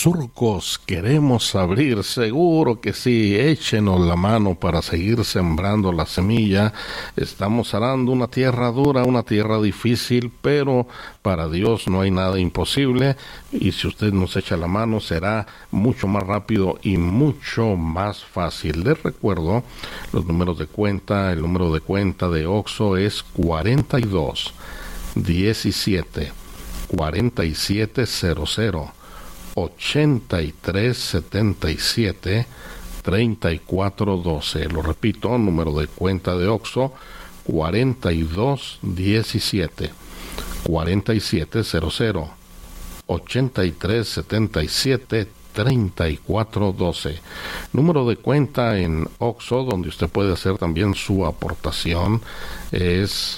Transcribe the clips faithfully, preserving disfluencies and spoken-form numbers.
surcos queremos abrir, seguro que sí, échenos la mano para seguir sembrando la semilla. Estamos arando una tierra dura, una tierra difícil, pero para Dios no hay nada imposible, y si usted nos echa la mano será mucho más rápido y mucho más fácil. Les recuerdo los números de cuenta. El número de cuenta de Oxxo es cuarenta y dos diecisiete cuarenta y siete cero cero ochenta y tres setenta y siete treinta y cuatro doce. Lo repito, número de cuenta de Oxxo cuarenta y dos diecisiete cuarenta y siete cero cero ochenta y tres setenta y siete treinta y cuatro doce. Número de cuenta en Oxxo donde usted puede hacer también su aportación es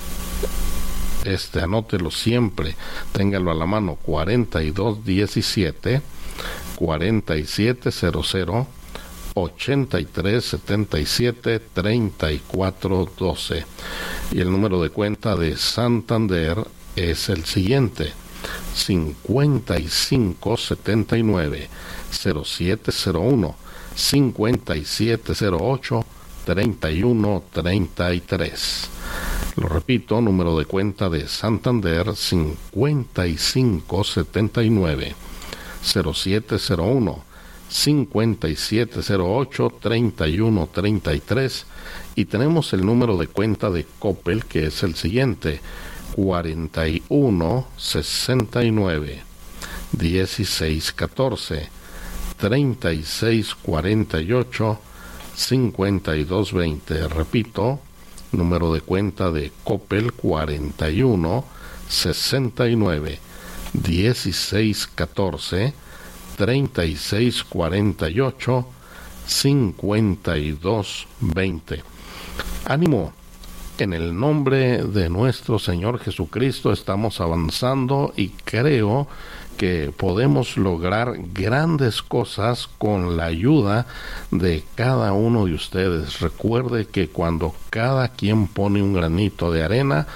este, anótelo siempre, téngalo a la mano: cuarenta y dos diecisiete cuarenta y siete cero cero ochenta y tres setenta y siete treinta y cuatro doce. Y el número de cuenta de Santander es el siguiente: cincuenta y cinco setenta y nueve cero siete cero uno cincuenta y siete cero ocho treinta y uno treinta y tres. Lo repito, número de cuenta de Santander: cincuenta y cinco setenta y nueve cero siete cero uno cincuenta y siete cero ocho treinta y uno treinta y tres. Y tenemos el número de cuenta de Coppel, que es el siguiente: cuarenta y uno sesenta y nueve dieciséis catorce treinta y seis cuarenta y ocho cincuenta y dos veinte. Repito, número de cuenta de Coppel: cuarenta y uno sesenta y nueve dieciséis catorce treinta y seis cuarenta y ocho cincuenta y dos veinte. Ánimo. En el nombre de nuestro Señor Jesucristo estamos avanzando y creo que podemos lograr grandes cosas con la ayuda de cada uno de ustedes. Recuerde que cuando cada quien pone un granito de arena,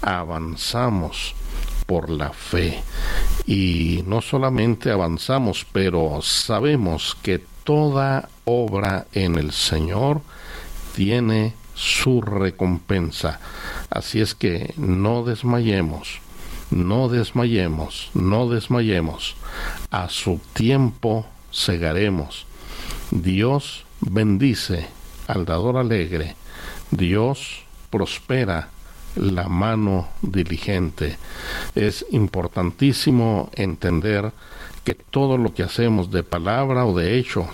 avanzamos por la fe. Y no solamente avanzamos, pero sabemos que toda obra en el Señor tiene su recompensa. Así es que no desmayemos, no desmayemos, no desmayemos. A su tiempo segaremos. Dios bendice al dador alegre. Dios prospera la mano diligente. Es importantísimo entender que todo lo que hacemos de palabra o de hecho